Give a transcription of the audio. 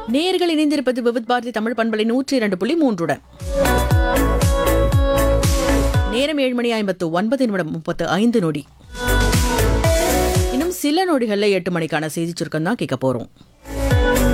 நேயர்கள் இணைந்திருப்பது விவித் பாரதி தமிழ் பண்பலை 102.3 நேரம் 7:59 இன்னும் சில நொடிகளில் 8 மணிக்கான செய்தி சுருக்கம் தான் கேட்க போறோம்.